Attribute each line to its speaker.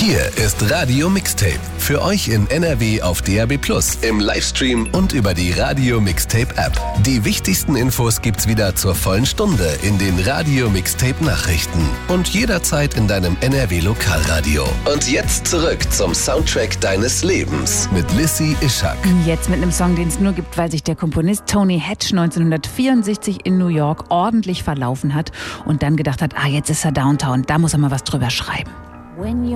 Speaker 1: Hier ist Radio Mixtape. Für euch in NRW auf DAB+, im Livestream und über die Radio Mixtape App. Die wichtigsten Infos gibt's wieder zur vollen Stunde in den Radio Mixtape Nachrichten und jederzeit in deinem NRW Lokalradio. Und jetzt zurück zum Soundtrack deines Lebens mit Lissy Ischak.
Speaker 2: Jetzt mit einem Song, den es nur gibt, weil sich der Komponist Tony Hatch 1964 in New York ordentlich verlaufen hat und dann gedacht hat, jetzt ist er Downtown, da muss er mal was drüber schreiben.